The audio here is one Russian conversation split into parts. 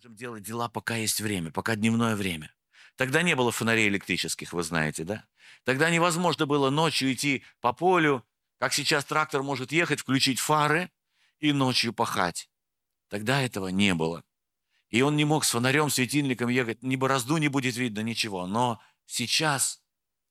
можем делать дела, пока есть время, пока дневное время. Тогда не было фонарей электрических, вы знаете, да? Тогда невозможно было ночью идти по полю, как сейчас трактор может ехать, включить фары и ночью пахать. Тогда этого не было. И он не мог с фонарем, светильником ехать, ни борозду не будет видно, ничего. Но сейчас,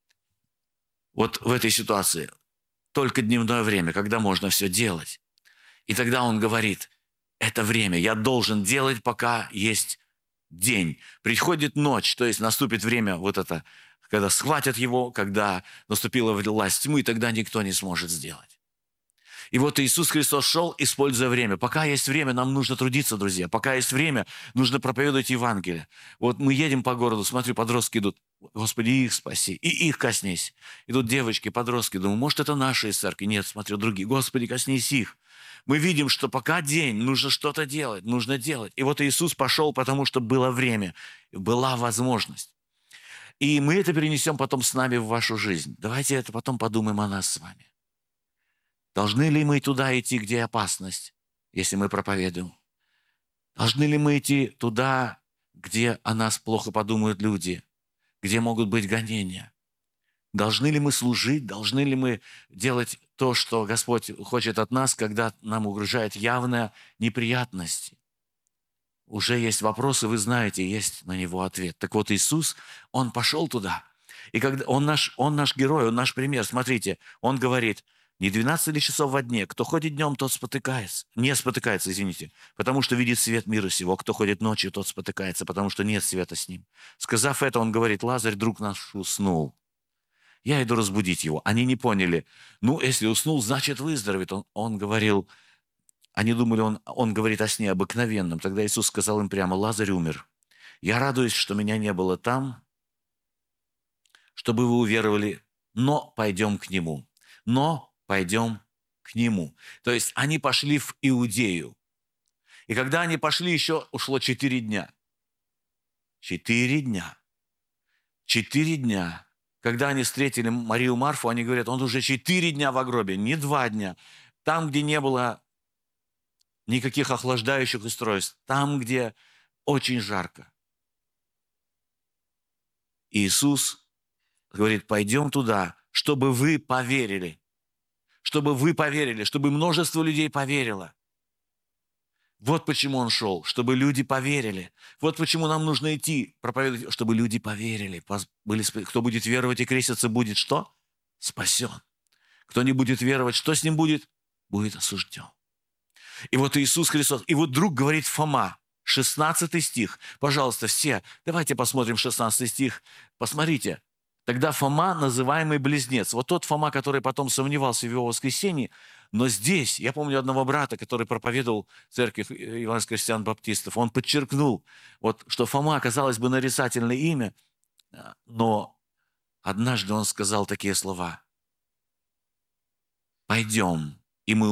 вот в этой ситуации, только дневное время, когда можно все делать. И тогда он говорит, это время я должен делать, пока есть день. Приходит ночь, то есть наступит время вот это, когда схватят его, когда наступила власть тьмы, и тогда никто не сможет сделать. И вот Иисус Христос шел, используя время. Пока есть время, нам нужно трудиться, друзья. Пока есть время, нужно проповедовать Евангелие. Вот мы едем по городу, смотрю, подростки идут. Господи, их спаси, и их коснись. Идут девочки, подростки, думаю, может, это наши из церкви. Нет, смотрю, другие. Господи, коснись их. Мы видим, что пока день, нужно что-то делать, нужно делать. И вот Иисус пошел, потому что было время, была возможность. И мы это перенесем потом с нами в вашу жизнь. Давайте это потом подумаем о нас с вами. Должны ли мы туда идти, где опасность, если мы проповедуем? Должны ли мы идти туда, где о нас плохо подумают люди, где могут быть гонения? Должны ли мы служить? Должны ли мы делать то, что Господь хочет от нас, когда нам угрожает явная неприятность? Уже есть вопросы, вы знаете, есть на него ответ. Так вот, Иисус, Он пошел туда. И когда он наш герой, Он наш пример. Смотрите, Он говорит, не 12 ли часов во дне, кто ходит днем, тот спотыкается. Не спотыкается, извините, потому что видит свет мира сего. Кто ходит ночью, тот спотыкается, потому что нет света с ним. Сказав это, Он говорит, Лазарь, друг наш, уснул. Я иду разбудить его. Они не поняли. Ну, если уснул, значит выздоровеет. Он говорил, они думали, он говорит о сне обыкновенном. Тогда Иисус сказал им прямо, Лазарь умер. Я радуюсь, что меня не было там, чтобы вы уверовали, но пойдем к нему. Но пойдем к нему. То есть они пошли в Иудею. И когда они пошли, еще ушло 4 дня. 4 дня. 4 дня. Когда они встретили Марию Марфу, они говорят, он уже 4 дня в гробе, не 2 дня. Там, где не было никаких охлаждающих устройств, там, где очень жарко. Иисус говорит, пойдем туда, чтобы вы поверили. Чтобы вы поверили, чтобы множество людей поверило. Вот почему он шел, чтобы люди поверили. Вот почему нам нужно идти, проповедовать, чтобы люди поверили. Кто будет веровать и креститься, будет что? Спасен. Кто не будет веровать, что с ним будет? Будет осужден. И вот Иисус Христос, и вот вдруг говорит Фома, 16 стих. Пожалуйста, все, давайте посмотрим 16 стих. Посмотрите. Тогда Фома, называемый Близнец. Вот тот Фома, который потом сомневался в его воскресении. Но здесь, я помню одного брата, который проповедовал в церкви евангельских христиан-баптистов, он подчеркнул, вот, что Фома, казалось бы, нарицательное имя, но однажды он сказал такие слова. Пойдем